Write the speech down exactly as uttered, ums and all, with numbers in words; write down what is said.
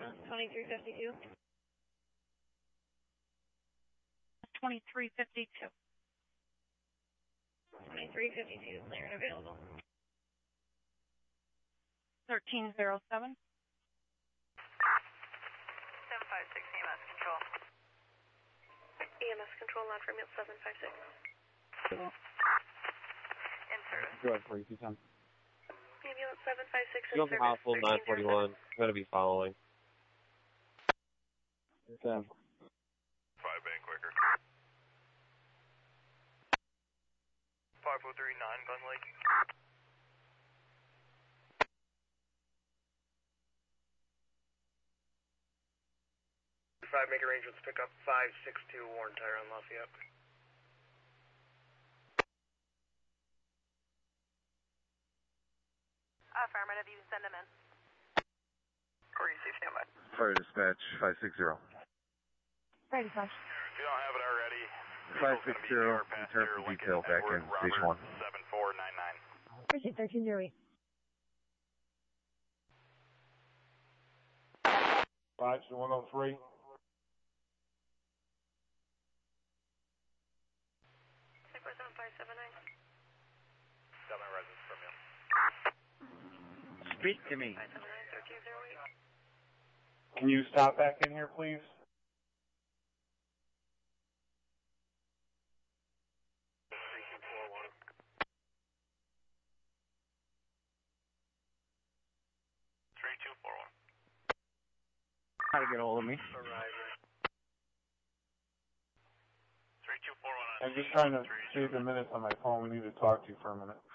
uh, twenty-three fifty-two. twenty-three fifty-two. twenty-three fifty-two, clear and available. thirteen oh seven. seven five six E M S control. E M S control, line for meal seven five six. In service. Go ahead, forty-two ten. Ambulance seven five six in Skilled service. Household nine forty-one. I'm going to be following. ten. Five bank quicker. five oh three nine Gun Lake. Five make arrangements pick up five six two Warren Tire on Lafayette. Affirmative, you can send them in. Corey, you stand by. Fire dispatch five six zero. Fire dispatch. If you don't have it already, five six zero, interpret detail back in station one. seven four nine nine. Appreciate thirteen oh eight. five to one oh three. six four seven five seven nine. Seven residents from you. Speak to me. five seven nine thirteen oh eight. Can you stop back in here, please? three two four one. three two four one. How to get a hold of me? Arrive. three two four one. I'm just trying to save the minutes on my phone. We need to talk to you for a minute.